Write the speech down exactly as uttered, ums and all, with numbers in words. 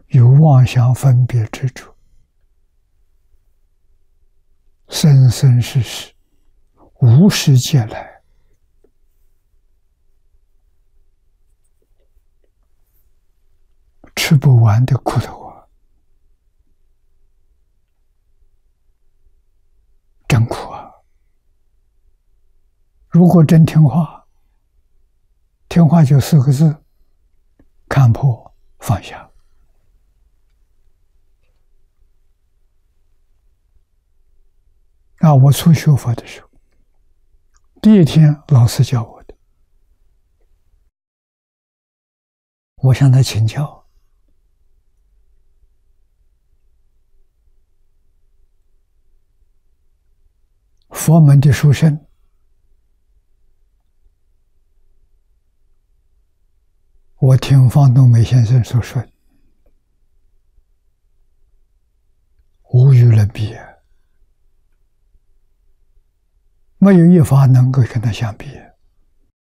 有妄想分别执着，生生世世无始劫来，吃不完的苦头啊！真苦啊！如果真听话，听话就四个字：看破放下。啊，我初学佛的时候，第一天老师教我的，我向他请教。佛门的书生，我听方东梅先生所说，无与伦比，没有一法能够跟他相比。